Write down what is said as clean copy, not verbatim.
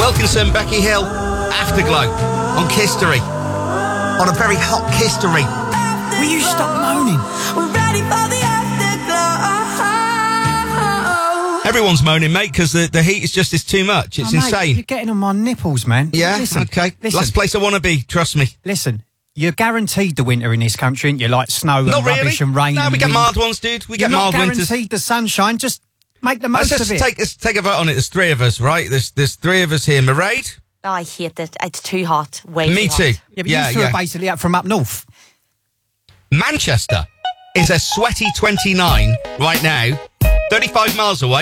Wilkinson, Becky Hill, Afterglow on Kistery. On a very hot Kistery. Will you stop moaning? We're ready for the afterglow. Everyone's moaning, mate, because the heat is just too much. It's Mate, insane. you're getting on my nipples, man. Yeah, Listen, okay. Listen, Last place I want to be, trust me. Listen, you're guaranteed the winter in this country, and you like snow and Not really. rubbish and rain. No, and we get wind. mild ones, dude. We You're get not mild winters. guaranteed the sunshine. Just make the most of it. Let's take a vote on it. There's three of us, right? There's three of us here. Mairead? Oh, I hate it. It's too hot. Way Me too too. hot. Yeah, but you two are basically up from up north. Manchester is a sweaty 29 right now. 35 miles away.